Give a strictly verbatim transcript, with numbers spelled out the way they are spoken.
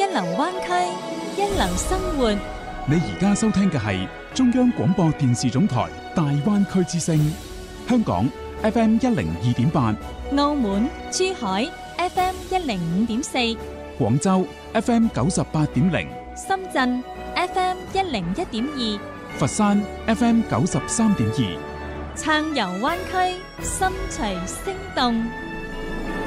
一流灣區，一流生活。 你而家收聽嘅係中央廣播電視總台大灣區之聲，香港 F M 一零二點八， 澳門、珠海 F M 一零五點四， 廣州 F M 九十八點零， 深圳 F M 一零一點二， 佛山 F M 九十三點二， 暢遊灣區，心隨聲動。